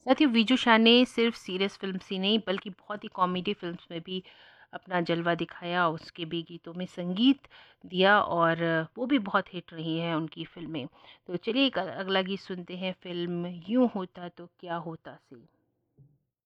साथ ही विजू शाह ने सिर्फ सीरियस फिल्म्स ही नहीं बल्कि बहुत ही कॉमेडी फिल्म्स में भी अपना जलवा दिखाया, उसके भी गीतों में संगीत दिया और वो भी बहुत हिट रही हैं उनकी फ़िल्में। तो चलिए एक अगला गीत सुनते हैं फ़िल्म यूँ होता तो क्या होता से।